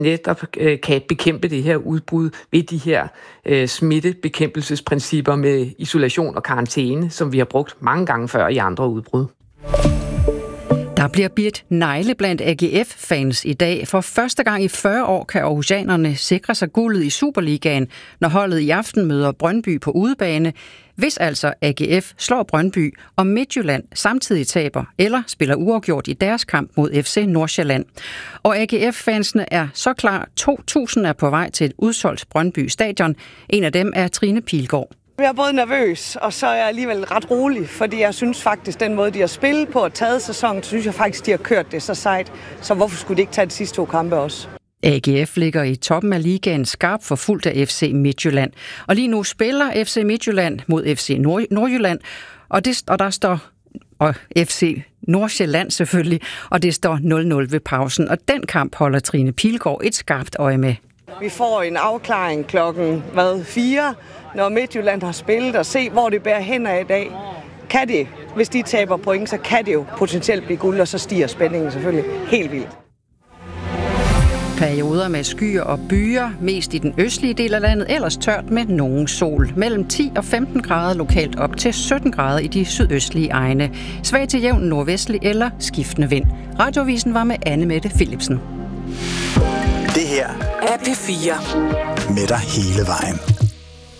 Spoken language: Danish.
netop kan bekæmpe det her udbrud ved de her smittebekæmpelsesprincipper med isolation og karantæne, som vi har brugt mange gange før i andre udbrud. Der bliver bidt negle blandt AGF-fans i dag. For første gang i 40 år kan aarhusianerne sikre sig guldet i Superligaen, når holdet i aften møder Brøndby på udebane. Hvis altså AGF slår Brøndby, og Midtjylland samtidig taber eller spiller uafgjort i deres kamp mod FC Nordsjælland. Og AGF-fansene er så klar. 2.000 er på vej til et udsolgt Brøndby stadion. En af dem er Trine Pilgaard. Jeg er både nervøs, og så er jeg alligevel ret rolig, fordi jeg synes faktisk, den måde, de har spillet på og taget sæsonen, synes jeg faktisk, de har kørt det så sejt. Så hvorfor skulle de ikke tage de sidste 2 kampe også? AGF ligger i toppen af ligaen skarpt forfulgt af FC Midtjylland. Og lige nu spiller FC Midtjylland mod FC Nordjylland, og der står FC Nordsjælland selvfølgelig, og det står 0-0 ved pausen. Og den kamp holder Trine Pilgaard et skarpt øje med. Vi får en afklaring klokken 4, når Midtjylland har spillet, og se, hvor det bærer hen af i dag. Kan det, hvis de taber point, så kan det jo potentielt blive guld, og så stiger spændingen selvfølgelig helt vildt. Perioder med skyer og byer, mest i den østlige del af landet, ellers tørt med nogen sol. Mellem 10 og 15 grader lokalt op til 17 grader i de sydøstlige egne. Svag til jævn nordvestlig eller skiftende vind. Radioavisen var med Anne Mette Philipsen. Det her er P4. Med dig hele vejen.